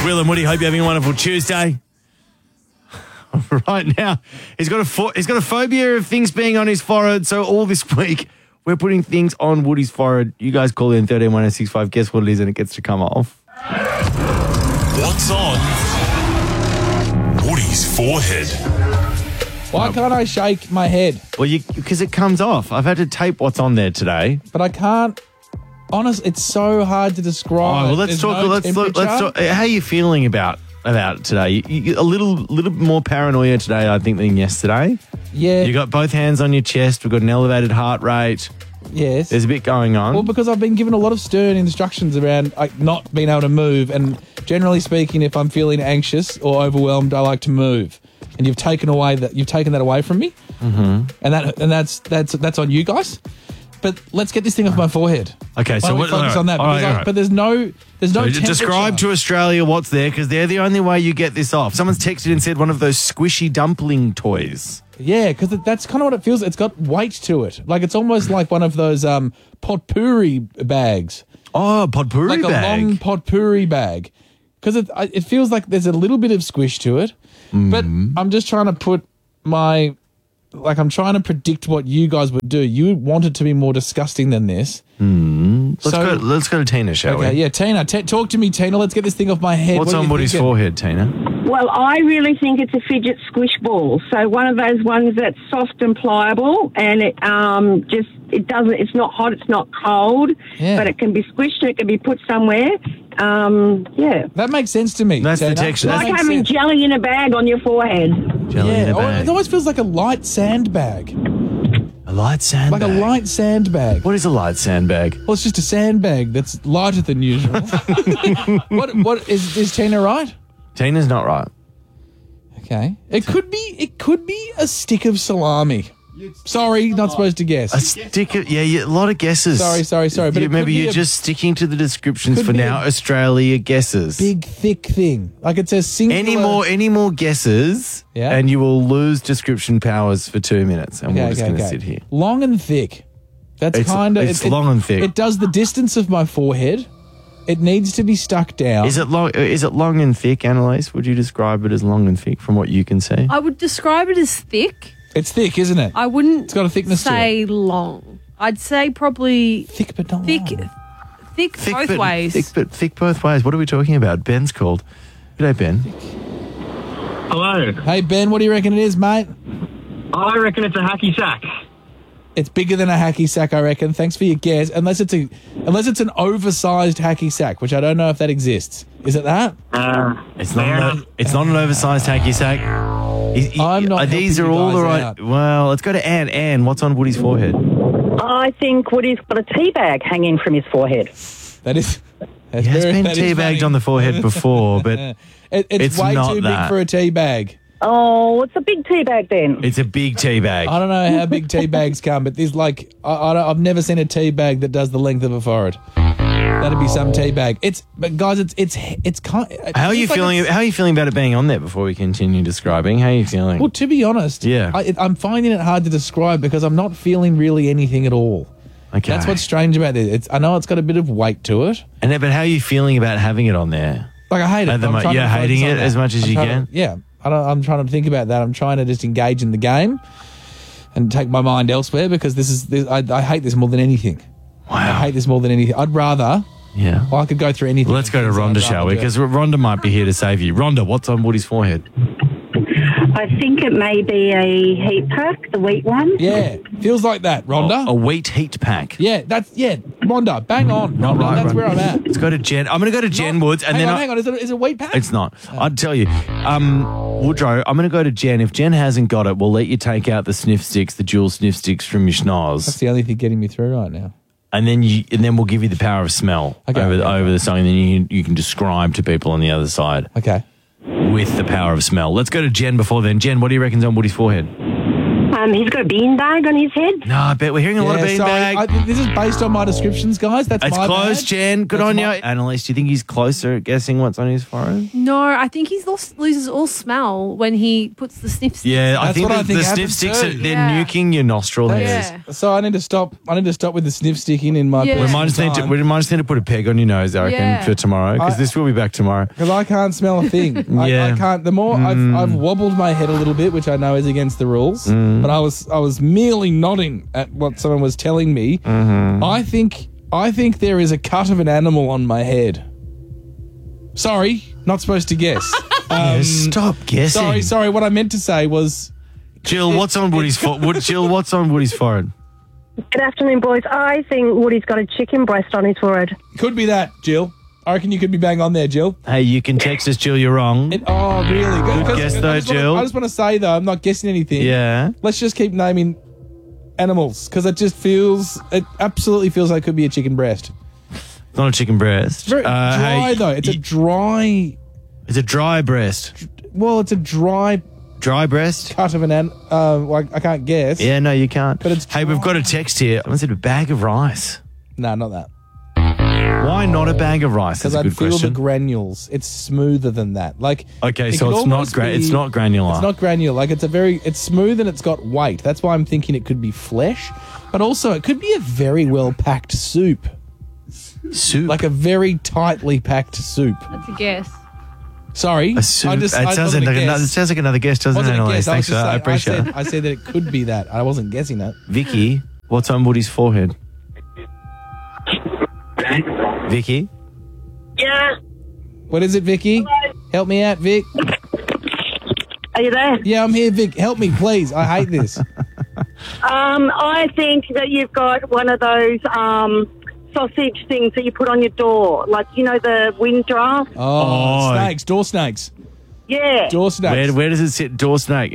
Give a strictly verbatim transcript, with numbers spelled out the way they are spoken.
Will and Woody, hope you're having a wonderful Tuesday. Right now, he's got a fo- he's got a phobia of things being on his forehead. So all this week, we're putting things on Woody's forehead. You guys call in thirteen one oh six five. Guess what it is, and it gets to come off. What's on Woody's forehead? Why can't I shake my head? Well, you because it comes off. I've had to tape what's on there today. But I can't. Honest, it's so hard to describe. Oh, well, let's There's talk. no let's look. Let's talk. How are you feeling about about it today? You, you, a little, little more paranoia today, I think, than yesterday. Yeah. You got both hands on your chest. We've got an elevated heart rate. Yes. There's a bit going on. Well, because I've been given a lot of stern instructions around like not being able to move, and generally speaking, if I'm feeling anxious or overwhelmed, I like to move. And you've taken away that you've taken that away from me, mm-hmm. and that and that's that's that's on you guys. But let's get this thing off my forehead. Okay, so what, what, focus right, on that. all Because right, I, all right. But there's no there's no. So describe to Australia what's there, because they're the only way you get this off. Someone's texted and said one of those squishy dumpling toys. Yeah, because that's kind of what it feels. It's got weight to it. Like it's almost like one of those um, potpourri bags. Oh, potpourri like bag. Like a long potpourri bag. Because it, I- it feels like there's a little bit of squish to it. Mm. But I'm just trying to put my... Like, I'm trying to predict what you guys would do. You want it to be more disgusting than this. Mm. Let's, So- go, let's go to Tina, shall Okay, we? yeah, Tina, t- talk to me, Tina. Let's get this thing off my head. What's What are on you Woody's thinking? forehead, Tina? Well, I really think it's a fidget squish ball. So one of those ones that's soft and pliable, and it um just it doesn't. It's not hot. It's not cold. Yeah. But it can be squished and it can be put somewhere. Um, yeah. That makes sense to me. That's the Tina. texture. That Like makes having sense. jelly in a bag on your forehead. Jelly Yeah, in a oh, bag. it always feels like a light sandbag. A light sandbag. Like a light sandbag. What is a light sandbag? Well, it's just a sandbag that's lighter than usual. what? What is is Tina right? Tina's not right. Okay. It could be. It could be a stick of salami. Sorry, not supposed to guess. A stick of, yeah, yeah, a lot of guesses. Sorry, sorry, sorry, but You- it could maybe be you're a- just sticking to the descriptions could for be now. a Australia guesses. Big thick thing. Like it says singular. Any more, any more guesses, Yeah. and you will lose description powers for two minutes, and Okay, we're just okay, going to okay. sit here. Long and thick. That's It's- kind of. it's long and thick. It does the distance of my forehead. It needs to be stuck down. Is it long? Is it long and thick, Annalise? Would you describe it as long and thick from what you can see? I would describe it as thick. It's thick, isn't it? I wouldn't It's got a thickness to say long. I'd say probably thick, but not thick, long. thick, Thick both but, ways. Thick but thick both ways. What are we talking about? Ben's called. G'day, Ben. Hello. Hey Ben, what do you reckon it is, mate? I reckon it's a hacky sack. It's bigger than a hacky sack, I reckon. Thanks for your guess. Unless it's a, unless it's an oversized hacky sack, which I don't know if that exists. Is it that? Uh, It's not. fair An, enough. it's not an oversized hacky sack. He- he- I'm not uh, These are helping you all the guys right. out. Well, let's go to Anne. Anne, what's on Woody's forehead? I think Woody's got a tea bag hanging from his forehead. That is. That's He has very, been that is teabagged funny. on the forehead before, but It, it's, it's way not too that. big for a tea bag. Oh, it's a big tea bag then. it's a big tea bag. I don't know how big tea bags come, but there's like I, I don't, I've never seen a tea bag that does the length of a forehead. That'd be some tea bag. It's but guys, it's it's it's kind. It How are you feels like feeling? it's- How are you feeling about it being on there? Before we continue describing, how are you feeling? Well, to be honest, Yeah. I, it, I'm finding it hard to describe because I'm not feeling really anything at all. Okay. That's what's strange about it. It's I know it's got a bit of weight to it. And then- but how are you feeling about having it on there? Like I hate it. At the I'm mo- trying to you're focus hating on it that. as much as I'm you trying can? to- yeah, I don't, I'm trying to think about that. I'm trying to just engage in the game and take my mind elsewhere because this is this, I, I hate this more than anything. I Wow. hate this more than anything. I'd rather. Yeah. Well, I could go through anything. Well, let's go to I'd Rhonda, rather shall we? do it. Because Rhonda might be here to save you. Rhonda, what's on Woody's forehead? I think it may be a heat pack, the wheat one. Yeah, feels like that, Rhonda. A wheat heat pack. Yeah, that's yeah, Rhonda. Bang on, Not Rhonda, right. That's Rhonda. where I'm at. Let's go to Jen. I'm going to go to Jen Not- Woods, and hang then on, I- hang on. Is it, is it a wheat pack? It's not. I'd tell you. Um, Woodrow, I'm going to go to Jen. If Jen hasn't got it, we'll let you take out the sniff sticks, the dual sniff sticks from your schnoz. That's the only thing getting me through right now. And then you, and then we'll give you the power of smell Okay, over, the, okay, over the song, and then you, you can describe to people on the other side Okay. with the power of smell. Let's go to Jen before then. Jen, what do you reckon's on Woody's forehead? Um, he's got a beanbag on his head. No, I bet we're hearing a lot of Yeah, sorry, beanbag. I, this is based on my descriptions, guys. That's It's my close, bad. Jen. Good That's on you. my- Annalise, do you think he's closer at guessing what's on his forehead? No, I think he lost, loses all smell when he puts the sniff stick. Yeah, I That's think what the, I think the sniff happens sticks, too. are, they're Yeah. nuking your nostril hairs. Yeah. So I need to stop. I need to stop with the sniff sticking in my. Yeah. We might, just need to, we might just need to put a peg on your nose, I reckon, Yeah. for tomorrow, because I- this will be back tomorrow. Because I can't smell a thing. I, Yeah. I can't. The more I've, I've wobbled my head a little bit, which I know is against the rules, but I was I was merely nodding at what someone was telling me. I think I think there is a cut of an animal on my head. Sorry, not supposed to guess. Um, Stop guessing. sorry, sorry. What I meant to say was Jill, what's on Woody's forehead? Jill, what's on Woody's forehead? Good afternoon, boys. I think Woody's got a chicken breast on his forehead. could be that, Jill. I reckon you could be bang on there, Jill. Hey, you can text us, Jill, you're wrong. It, oh, really? Good Good guess though, Jill. I just want to say though, I'm not guessing anything. Yeah. Let's just keep naming animals because it just feels. It absolutely feels like it could be a chicken breast. It's not a chicken breast. Very Uh, dry hey, though. It's a y- dry. It's a dry breast. Well, it's a dry Dry breast? cut of an an. Uh, like I can't guess. Yeah, no, you can't. But it's Hey, we've dry. got a text here. Someone said a bag of rice. No, not that. Why not a bag of rice? Because That's a I'd good feel question. the granules. It's smoother than that. Like Okay, it so could it's not almost gra- be- it's not granular. It's not granular. Like it's a very. It's smooth and it's got weight. That's why I'm thinking it could be flesh, but also it could be a very well packed soup, soup. like a very tightly packed soup. That's a guess. Sorry, a soup. I just, it, I sounds wasn't like a another, it guess. sounds like another guess, doesn't Wasn't it, a Annalise? guess. I Thanks was for just that. I saying- appreciate said, it. I said that it could be that. I wasn't guessing that. Vicky, what's on Woody's forehead? Vicky? Yeah. What is it, Vicky? Help me out, Vic. Are you there? Yeah, I'm here, Vic. Help me, please. I hate this. Um, I think that you've got one of those um, sausage things that you put on your door, like, you know, the wind draft. Oh, Oh. snakes, door snakes. Yeah. Door snakes. Where, where does it sit? Door snake.